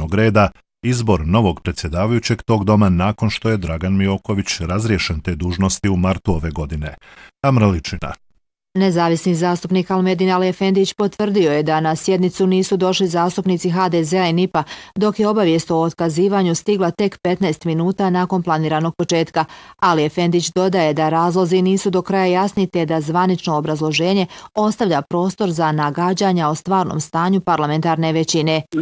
dnevnog reda izbor novog predsjedavajućeg tog doma nakon što je Dragan Mioković razriješen te dužnosti u martu ove godine. Amraličina. Nezavisni zastupnik Almedin Ali Efendić potvrdio je da na sjednicu nisu došli zastupnici HDZ-a i NIP-a, dok je obavijest o otkazivanju stigla tek 15 minuta nakon planiranog početka. Ali Efendić dodaje da razlozi nisu do kraja jasni te da zvanično obrazloženje ostavlja prostor za nagađanja o stvarnom stanju parlamentarne većine.